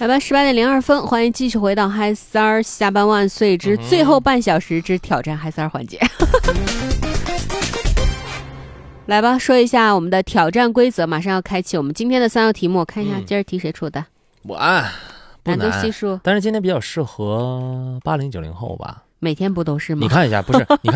来吧，18:02，欢迎继续回到嗨三儿下班万岁之最后半小时之挑战嗨三儿环节。来吧，说一下我们的挑战规则，马上要开启我们今天的3道题目，我看一下今儿题谁出的。 我按难度系数， 但是今天比较适合80、90后吧。 每天不都是吗？ 你看一下，不是你看